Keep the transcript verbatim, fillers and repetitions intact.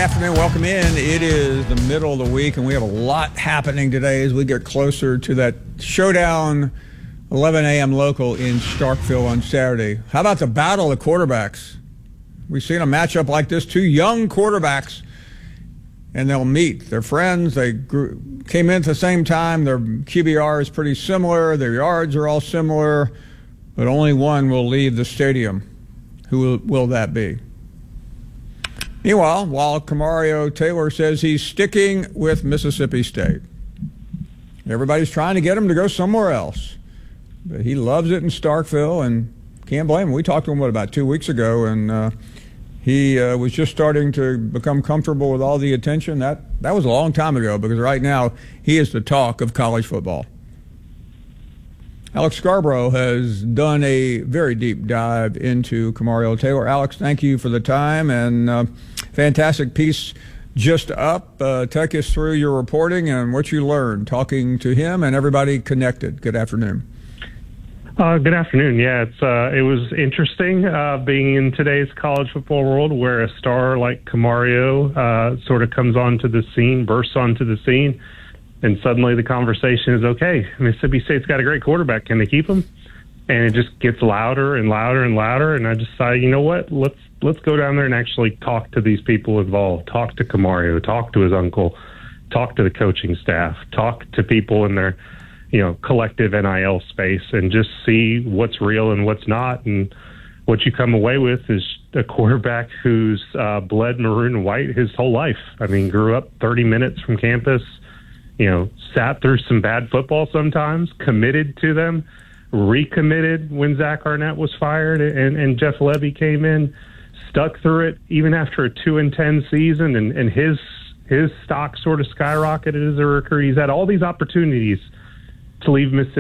afternoon. Welcome in. It is the middle of the week, and we have a lot happening today as we get closer to that showdown, eleven a.m. local in Starkville on Saturday. How about the battle of quarterbacks? We've seen a matchup like this, two young quarterbacks, and they'll meet. They're friends. They grew, came in at the same time. Their Q B R is pretty similar. Their yards are all similar, but only one will leave the stadium. Who will, will that be? Meanwhile, while Camario Taylor says he's sticking with Mississippi State, everybody's trying to get him to go somewhere else. But he loves it in Starkville, and can't blame him. We talked to him, what, about two weeks ago, and uh, he uh, was just starting to become comfortable with all the attention. That, that was a long time ago, because right now he is the talk of college football. Alex Scarborough has done a very deep dive into Camario Taylor. Alex, thank you for the time, and uh, fantastic piece just up. Uh, take us through your reporting and what you learned talking to him and everybody connected. Good afternoon. Uh, good afternoon. Yeah, it's uh, it was interesting uh, being in today's college football world where a star like Camario uh, sort of comes onto the scene, bursts onto the scene. And suddenly the conversation is, okay, Mississippi State's got a great quarterback. Can they keep him? And it just gets louder and louder and louder. And I decided, you know what? Let's let's go down there and actually talk to these people involved. Talk to Camario. Talk to his uncle. Talk to the coaching staff. Talk to people in their, you know, collective N I L space, and just see what's real and what's not. And what you come away with is a quarterback who's uh, bled maroon and white his whole life. I mean, grew up thirty minutes from campus. You know, sat through some bad football sometimes, committed to them, recommitted when Zach Arnett was fired and, and Jeff Lebby came in, stuck through it even after a two and ten season, and, and his his stock sort of skyrocketed as a recruit. He's had all these opportunities to leave Mississippi